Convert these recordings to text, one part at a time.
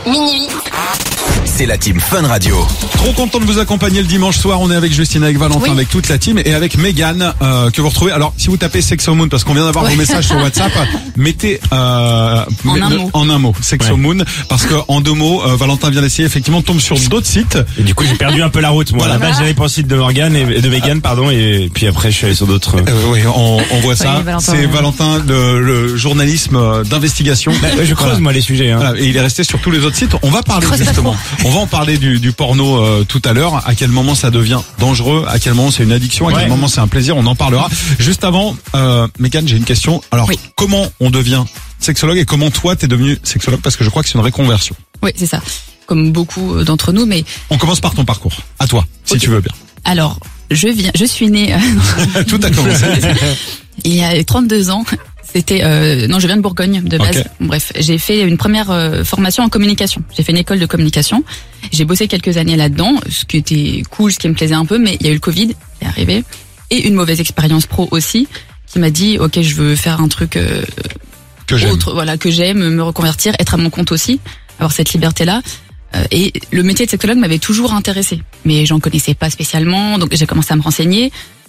minuit. C'est la team Fun Radio. Trop content de vous accompagner le dimanche soir. On est avec Justine, avec Valentin, avec toute la team et avec Mégane que vous retrouvez. Alors, si vous tapez Sexo Moon, parce qu'on vient d'avoir vos messages sur WhatsApp, mettez en un mot Sexo Moon, parce que en 2 mots, Valentin vient d'essayer, effectivement, tombe sur d'autres sites. Et du coup, j'ai perdu un peu la route. Moi, à la base, j'allais pour le site de Morgane et de Mégane, et puis après, je suis allé sur d'autres. Oui, on voit ça. C'est Valentin, le journalisme d'investigation. Je creuse moi les sujets. Voilà, et il est resté sur tous les autres sites. On va parler justement. On va en parler du porno tout à l'heure. À quel moment ça devient dangereux, à quel moment c'est une addiction, à quel moment c'est un plaisir. On en parlera. Juste avant, Mégane, j'ai une question. Alors, comment on devient sexologue et comment toi t'es devenu sexologue, parce que je crois que c'est une reconversion. Oui, c'est ça. Comme beaucoup d'entre nous, mais on commence par ton parcours. À toi, si tu veux bien. Alors, je suis née. Tout a commencé. Il y a 32 ans. C'était je viens de Bourgogne de base. Bref, j'ai fait une première formation en communication. J'ai fait une école de communication. J'ai bossé quelques années là-dedans, ce qui était cool, ce qui me plaisait un peu, mais il y a eu le Covid, c'est arrivé, et une mauvaise expérience pro aussi, qui m'a dit OK, je veux faire un truc que j'aime. Que j'aime, me reconvertir, être à mon compte aussi, avoir cette liberté-là. Et le métier de sexologue m'avait toujours intéressé, mais j'en connaissais pas spécialement, donc j'ai commencé à me renseigner.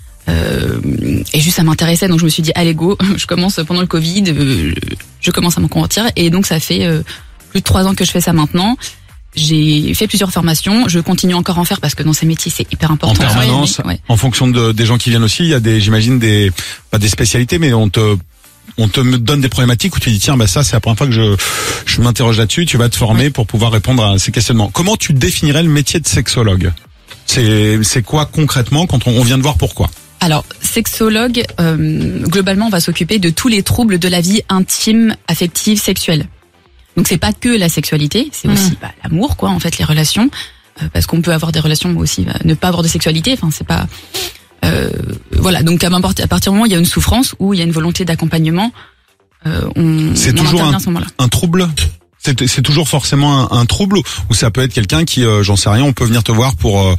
Et juste ça m'intéressait, donc je me suis dit allez go, je commence pendant le Covid, je commence à me convertir, et donc ça fait plus de 3 ans que je fais ça maintenant. J'ai fait plusieurs formations, je continue encore à en faire parce que dans ces métiers c'est hyper important. En permanence, en fonction des gens qui viennent aussi, il y a j'imagine pas des spécialités, mais on te donne des problématiques où tu dis tiens ça c'est la première fois que je m'interroge là-dessus, tu vas te former pour pouvoir répondre à ces questionnements. Comment tu définirais le métier de sexologue? C'est quoi concrètement quand on vient de voir pourquoi? Alors, sexologue, globalement, on va s'occuper de tous les troubles de la vie intime, affective, sexuelle. Donc, c'est pas que la sexualité, c'est aussi l'amour, en fait, les relations, parce qu'on peut avoir des relations, mais aussi ne pas avoir de sexualité. Enfin, c'est pas voilà. Donc, à partir du moment où il y a une souffrance ou il y a une volonté d'accompagnement, c'est toujours un trouble. C'est toujours forcément un trouble, ou ça peut être quelqu'un qui, j'en sais rien, on peut venir te voir pour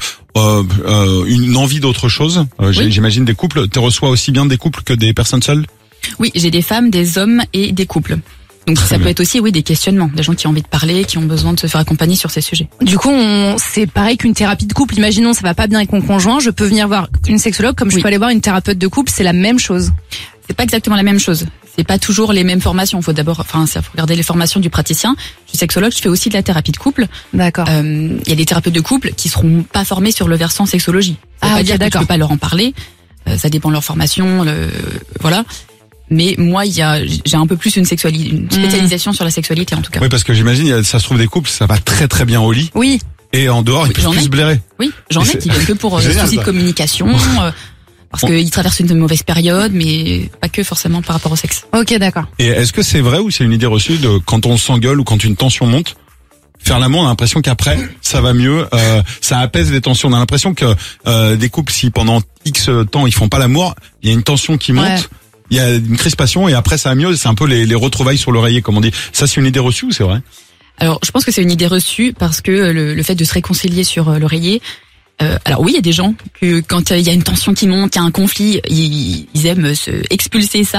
une envie d'autre chose. J'imagine des couples. Tu reçois aussi bien des couples que des personnes seules? Oui, j'ai des femmes, des hommes et des couples. Donc ça peut être aussi des questionnements, des gens qui ont envie de parler, qui ont besoin de se faire accompagner sur ces sujets. Du coup, c'est pareil qu'une thérapie de couple. Imaginons ça va pas bien avec mon conjoint, je peux venir voir une sexologue comme je peux aller voir une thérapeute de couple, c'est la même chose. C'est pas exactement la même chose. C'est pas toujours les mêmes formations. Faut regarder les formations du praticien. Je suis sexologue, je fais aussi de la thérapie de couple. D'accord. Il y a des thérapeutes de couple qui seront pas formés sur le versant sexologie. Ça veut pas dire que tu peux pas leur en parler. Ça dépend de leur formation, voilà. Mais moi, j'ai un peu plus une spécialisation sur la sexualité en tout cas. Oui, parce que j'imagine, ça se trouve des couples, ça va très très bien au lit. Oui. Et en dehors, ils peuvent plus se blairer. Oui, j'en ai qui viennent que pour soucis de communication. Parce qu'ils traversent une mauvaise période, mais pas que forcément par rapport au sexe. Ok, d'accord. Et est-ce que c'est vrai ou c'est une idée reçue de quand on s'engueule ou quand une tension monte, faire l'amour, on a l'impression qu'après ça va mieux, ça apaise les tensions. On a l'impression que des couples, si pendant X temps ils font pas l'amour, il y a une tension qui monte, il y a une crispation et après ça va mieux. C'est un peu les retrouvailles sur l'oreiller, comme on dit. Ça, c'est une idée reçue ou c'est vrai? Alors, je pense que c'est une idée reçue parce que le fait de se réconcilier sur l'oreiller. Alors oui, il y a des gens que quand il y a une tension qui monte, il y a un conflit, ils aiment se expulser ça